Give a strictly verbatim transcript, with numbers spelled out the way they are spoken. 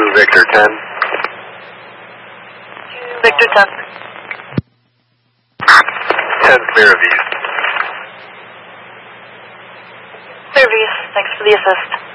Victor ten. Victor ten. ten Miravis. Miravis, thanks for the assist.